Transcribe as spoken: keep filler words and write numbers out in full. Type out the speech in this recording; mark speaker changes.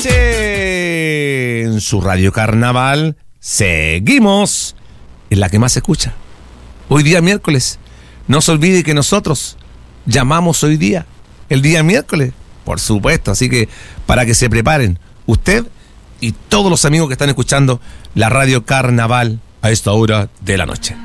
Speaker 1: noche. En su Radio Carnaval seguimos en la que más se escucha. Hoy día miércoles. No se olvide que nosotros llamamos hoy día, el día miércoles, por supuesto. Así que para que se preparen usted y todos los amigos que están escuchando la Radio Carnaval a esta hora de la noche.